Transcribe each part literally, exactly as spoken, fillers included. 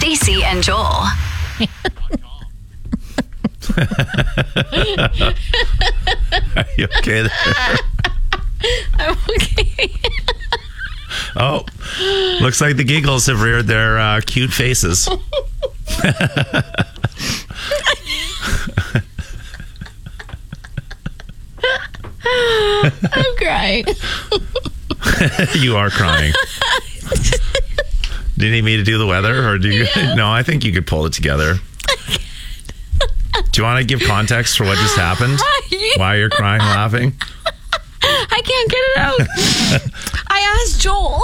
Stacey and Joel. Are you okay there? I'm okay. Oh, looks like the giggles have reared their uh, cute faces. I'm crying. You are crying. Do you need me to do the weather, or do you? Yeah. No, I think you could pull it together. Do you want to give context for what just happened? Why you're crying, laughing? I can't get it out. I asked Joel.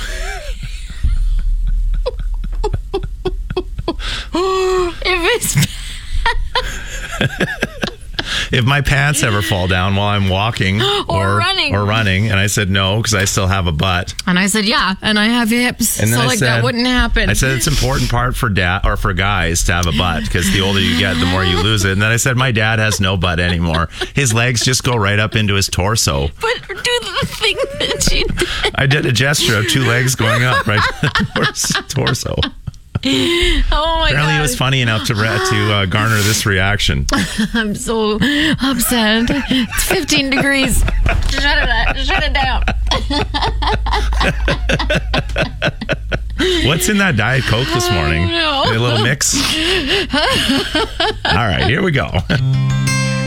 If it's If my pants ever fall down while I'm walking or, Or running. or running, and I said no because I still have a butt. And I said, yeah, and I have hips, And then so I like said, that wouldn't happen. I said it's an important part for dad or for guys to have a butt because the older you get, the more you lose it. And then I said my dad has no butt anymore. His legs just go right up into his torso. But do the thing that you did. I did a gesture of two legs going up right to his torso. Oh my Apparently, God. it was funny enough to re- to uh, garner this reaction. I'm so upset. It's fifteen degrees. Shut it, shut it down. What's in that Diet Coke this morning? I don't know. A little mix? All right, here we go.